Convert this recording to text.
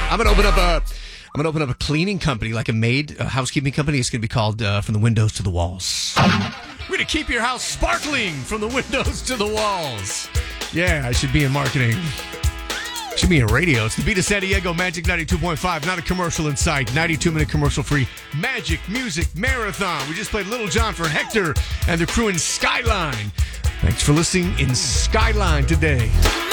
I'm gonna open up a cleaning company, like a housekeeping company. It's gonna be called From the Windows to the Walls. We're gonna keep your house sparkling from the windows to the walls. Yeah, I should be in marketing. Should be in radio. It's the Beat of San Diego Magic 92.5. Not a commercial in sight. 92-minute commercial-free Magic Music Marathon. We just played Little John for Hector and the crew in Skyline. Thanks for listening in Skyline today.